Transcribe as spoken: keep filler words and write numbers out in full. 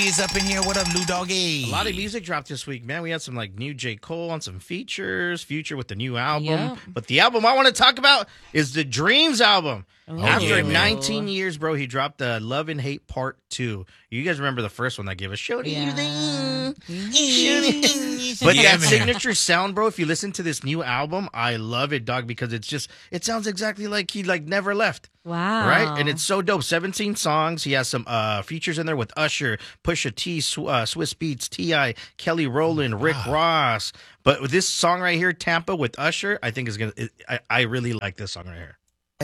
He's up in here. What up, Lou Doggy? A lot of music dropped this week, man. We had some like new J. Cole on some features, Future with the new album. Yeah. But the album I want to talk about is the Dreams album. Oh, After yeah, man. nineteen years, bro, he dropped the Love and Hate Part two. You guys remember the first one that gave us Show Yeah. But Yeah, that man. signature sound, bro, if you listen to this new album, I love it, dog, because it's just, it sounds exactly like he like never left. Wow. Right? And it's so dope. seventeen songs. He has some uh, features in there with Usher, Pusha T, Sw- uh, Swiss Beats, T I, Kelly Rowland, Rick Ross. But with this song right here, Tampa with Usher, I think is going to, I, I really like this song right here.